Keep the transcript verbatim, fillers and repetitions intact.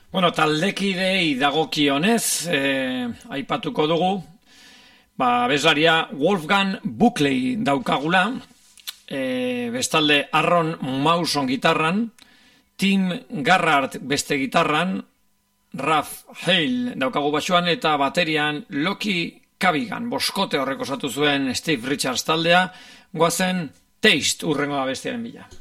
Bueno, taldekidei dagokionez, eh, aipatuko dugu, ba, abeslaria Wolfgang Buckley daukagula, eh, bestalde Aaron Mawson gitarran, Tim Garrard beste gitarran, Ralph Hale daukagu basuan eta baterian Loki Cavigan, boskote horrek osatu zuen Steve Richards taldea, goazen Taste urrengo abestiaren bila.